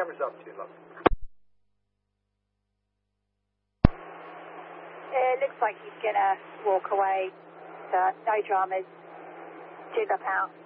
camera's up to you, love. It looks like he's going to walk away. So no dramas. Jig up out.